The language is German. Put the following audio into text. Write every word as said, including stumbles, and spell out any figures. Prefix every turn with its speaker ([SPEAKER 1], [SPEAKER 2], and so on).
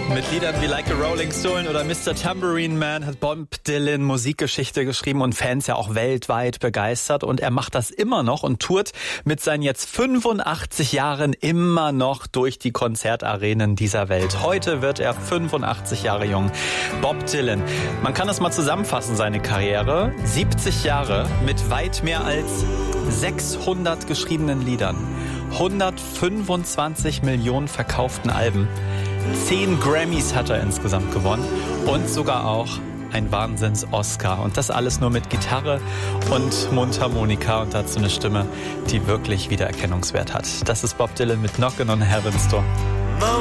[SPEAKER 1] Mit Liedern wie Like a Rolling Stone oder Mister Tambourine Man hat Bob Dylan Musikgeschichte geschrieben und Fans ja auch weltweit begeistert. Und er macht das immer noch und tourt mit seinen jetzt fünfundachtzig Jahren immer noch durch die Konzertarenen dieser Welt. Heute wird er fünfundachtzig Jahre jung. Bob Dylan. Man kann das mal zusammenfassen, seine Karriere. siebzig Jahre mit weit mehr als sechshundert geschriebenen Liedern. hundertfünfundzwanzig Millionen verkauften Alben. Zehn Grammys hat er insgesamt gewonnen und sogar auch ein Wahnsinns-Oscar. Und das alles nur mit Gitarre und Mundharmonika und dazu eine Stimme, die wirklich Wiedererkennungswert hat. Das ist Bob Dylan mit Knockin' on Heaven's Door.